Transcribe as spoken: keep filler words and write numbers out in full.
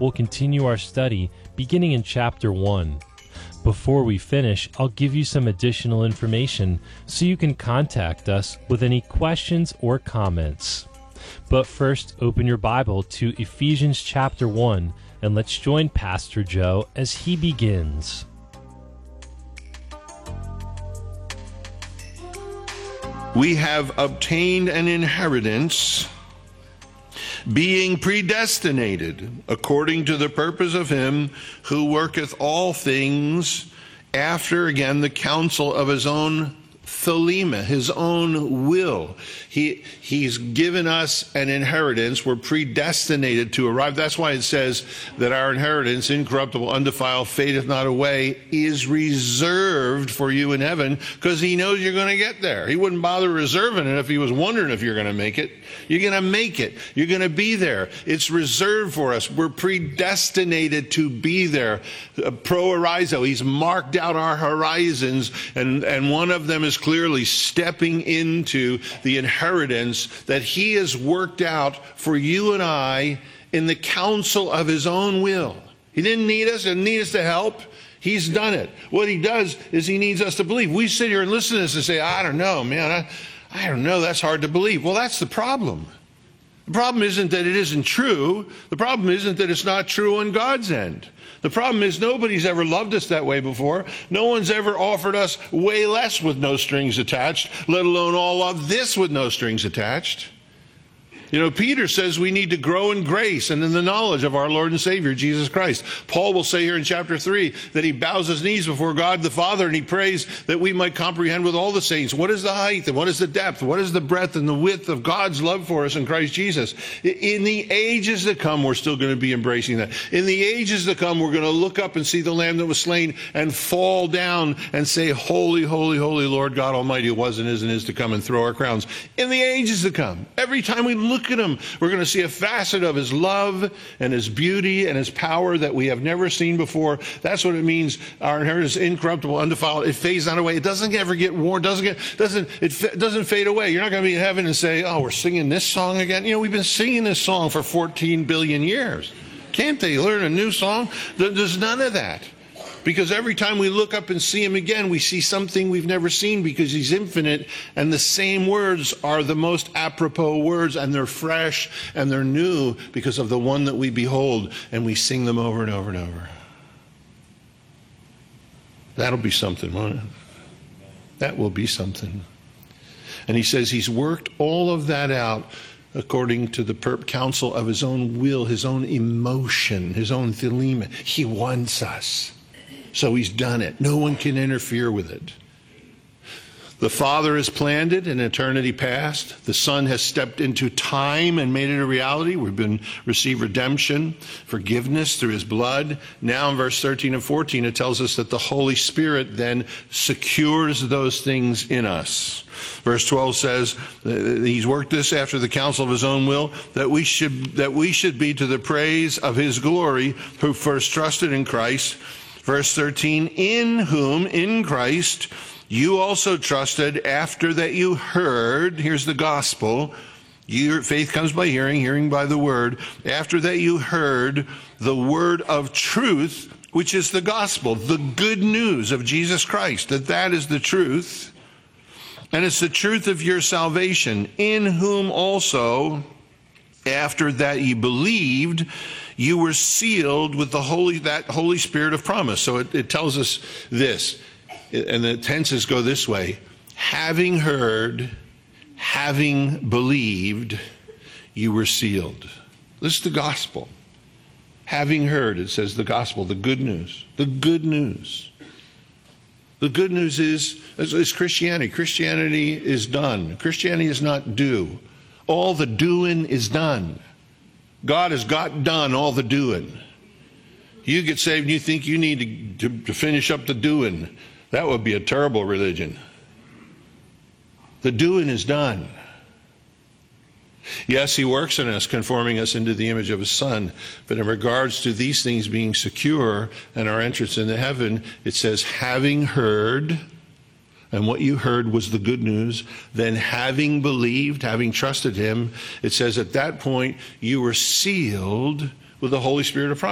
we'll continue our study beginning in chapter one. Before we finish, I'll give you some additional information so you can contact us with any questions or comments. But first, open your Bible to Ephesians chapter one, and let's join Pastor Joe as he begins. We have obtained an inheritance, being predestinated according to the purpose of him who worketh all things after, again, the counsel of his own thelema, his own will. He, he's given us an inheritance. We're predestinated to arrive. That's why it says that our inheritance, incorruptible, undefiled, fadeth not away, is reserved for you in heaven, because he knows you're going to get there. He wouldn't bother reserving it if he was wondering if you're going to make it. You're going to make it. You're going to be there. It's reserved for us. We're predestinated to be there. Uh, pro horizo, he's marked out our horizons, and, and one of them is clearly stepping into the inheritance that he has worked out for you and I in the counsel of his own will. He didn't need us, didn't need us to help. He's done it. What he does is he needs us to believe. We sit here and listen to this and say, I don't know, man, I, I don't know, that's hard to believe. Well, that's the problem. The problem isn't that it isn't true. The problem isn't that it's not true on God's end. The problem is nobody's ever loved us that way before. No one's ever offered us way less with no strings attached, let alone all of this with no strings attached. You know, Peter says we need to grow in grace and in the knowledge of our Lord and Savior, Jesus Christ. Paul will say here in chapter three that he bows his knees before God the Father and he prays that we might comprehend with all the saints what is the height and what is the depth, what is the breadth and the width of God's love for us in Christ Jesus. In the ages to come, we're still going to be embracing that. In the ages to come, we're going to look up and see the Lamb that was slain and fall down and say, holy, holy, holy Lord God Almighty, who was and is and is to come, and throw our crowns. In the ages to come, every time we look at him, we're going to see a facet of his love and his beauty and his power that we have never seen before. That's what it means. Our inheritance is incorruptible, undefiled. It fades not away. It doesn't ever get worn. Doesn't get doesn't it f- doesn't fade away. You're not going to be in heaven and say, "Oh, we're singing this song again." You know, we've been singing this song for fourteen billion years. Can't they learn a new song? There's none of that. Because every time we look up and see him again, we see something we've never seen, because he's infinite, and the same words are the most apropos words, and they're fresh and they're new because of the one that we behold, and we sing them over and over and over. That'll be something, won't it? That will be something. And he says he's worked all of that out according to the per- counsel of his own will, his own emotion, his own thelema. He wants us. So he's done it. No one can interfere with it. The Father has planned it in eternity past. The Son has stepped into time and made it a reality. We've been received redemption, forgiveness through his blood. Now in verse thirteen and fourteen, it tells us that the Holy Spirit then secures those things in us. Verse twelve says he's worked this after the counsel of his own will, that we should that we should be to the praise of his glory, who first trusted in Christ. Verse thirteen, in whom, in Christ, you also trusted after that you heard, here's the gospel, your faith comes by hearing, hearing by the word, after that you heard the word of truth, which is the gospel, the good news of Jesus Christ, that that is the truth, and it's the truth of your salvation, in whom also, after that ye believed, you were sealed with the Holy, that Holy Spirit of promise. So it, it tells us this, and the tenses go this way: having heard, having believed, you were sealed. This is the gospel. Having heard, it says the gospel, the good news. The good news. The good news is, is Christianity. Christianity is done. Christianity is not due. All the doing is done. God has got done all the doing. You get saved and you think you need to, to, to finish up the doing. That would be a terrible religion. The doing is done. Yes, he works in us, conforming us into the image of his Son. But in regards to these things being secure and our entrance into heaven, it says, having heard, and what you heard was the good news, then having believed, having trusted him, it says at that point you were sealed with the Holy Spirit of promise.